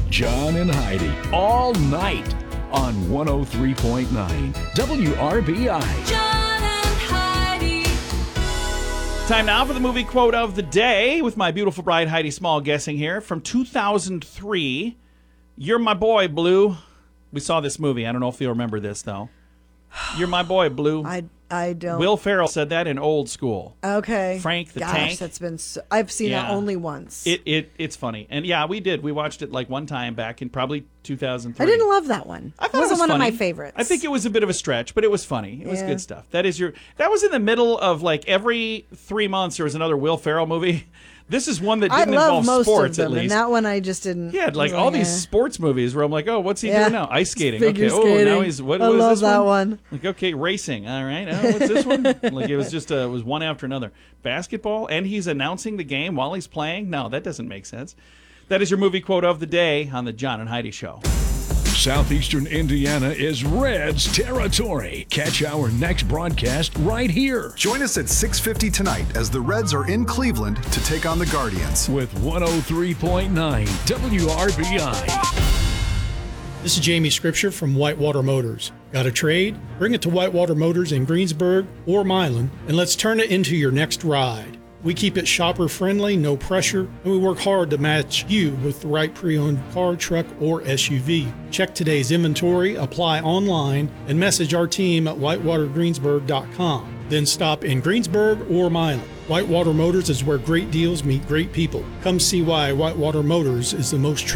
John and Heidi, all night on 103.9 WRBI. John and Heidi. Time now for the movie quote of the day with my beautiful bride Heidi Small guessing here from 2003. You're my boy, Blue. We saw this movie. I don't know if you'll remember this, though. You're my boy, Blue. I don't. Will Ferrell said that in Old School. Okay. Frank the Gosh, Tank. that's been. I've seen it only once. It's funny, and yeah, we did. We watched it like one time back in probably 2003. I didn't love that one. I thought it wasn't one funny. of my favorites. I think it was a bit of a stretch, but it was funny. It was Yeah. good stuff. That was in the middle of like every 3 months there was another Will Ferrell movie. This is one that I didn't love involve most sports of them, at least. and that one I just didn't. He had like was all these eh. sports movies where I'm like, oh, what's he Yeah. doing now? Ice skating. Figure Okay. Oh, skating. now he's what I was love this that one. Like, okay, racing. All right. Oh, what's this one? Like it was just it was one after another. Basketball, and he's announcing the game while he's playing. No, that doesn't make sense. That is your movie quote of the day on the John and Heidi Show. Southeastern Indiana is Reds territory. Catch our next broadcast right here Join us at 6:50 tonight as the Reds are in Cleveland to take on the Guardians. with 103.9 WRBI. This is Jamie Scripture from Whitewater Motors. Got a trade? Bring it to Whitewater Motors in Greensburg or Milan, and let's turn it into your next ride. We keep it shopper friendly, no pressure, and we work hard to match you with the right pre-owned car, truck, or SUV. Check today's inventory, apply online, and message our team at whitewatergreensburg.com. Then stop in Greensburg or Milan. Whitewater Motors is where great deals meet great people. Come see why Whitewater Motors is the most